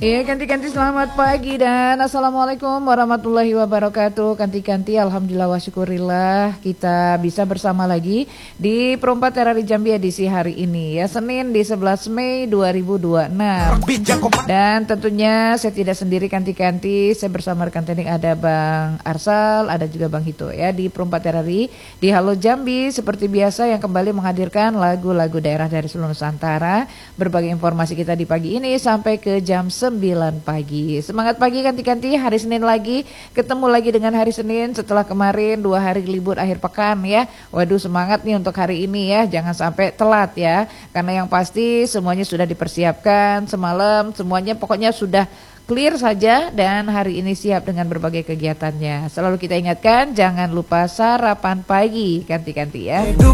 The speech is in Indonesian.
Iya, Kanti-kanti selamat pagi dan Assalamualaikum warahmatullahi wabarakatuh. Kanti-kanti alhamdulillah wa syukurillah kita bisa bersama lagi di Perempat RRI Jambi edisi hari ini ya, Senin di 11 Mei 2026. Dan tentunya saya tidak sendiri Kanti-kanti, saya bersama rekan teknik ada Bang Arsal, ada juga Bang Hito ya di Perempat RRI di Halo Jambi seperti biasa yang kembali menghadirkan lagu-lagu daerah dari seluruh Nusantara. Berbagai informasi kita di pagi ini sampai ke jam 9 pagi. Semangat pagi Kanti-kanti, hari Senin lagi, ketemu lagi dengan hari Senin setelah kemarin 2 hari libur akhir pekan ya. Waduh, semangat nih untuk hari ini ya, jangan sampai telat ya. Karena yang pasti semuanya sudah dipersiapkan semalam, semuanya pokoknya sudah clear saja dan hari ini siap dengan berbagai kegiatannya. Selalu kita ingatkan jangan lupa sarapan pagi Kanti-kanti ya.